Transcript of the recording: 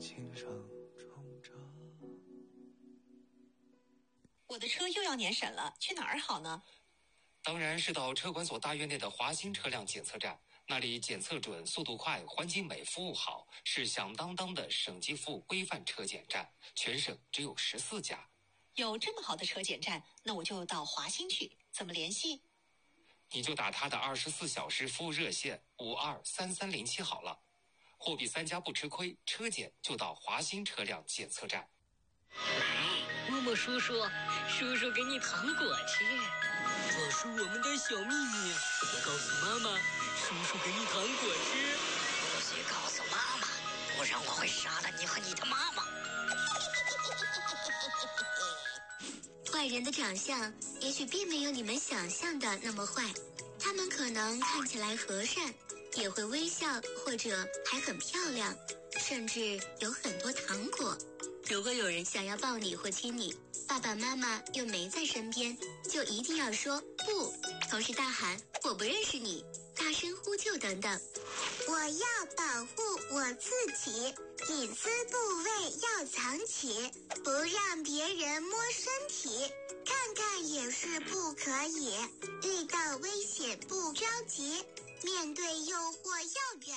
轻声冲着。 我的车又要年审了，去哪儿好呢？ 当然是到车管所大院内的华新车辆检测站，那里检测准、速度快、环境美、服务好，是响当当的省级服务规范车检站，全省只有14家。 有这么好的车检站，那我就到华新去，怎么联系？ 你就打他的24小时服务热线523307好了。货比三家不吃亏，车检就到华新车辆检测站。 默默叔叔，叔叔给你糖果吃，这是我们的小秘密，别告诉妈妈。叔叔给你糖果吃，不许告诉妈妈，不然我会杀了你和你的妈妈。 坏人的长相也许并没有你们想象的那么坏，他们可能看起来和善，也会微笑，或者还很漂亮，甚至有很多糖果。如果有人想要抱你或亲你，爸爸妈妈又没在身边，就一定要说不，同时大喊我不认识你，大声呼救等等。 我要保护我自己，隐私部位要藏起，不让别人摸身体，看看也是不可以。遇到危险不着急，面对诱惑要远。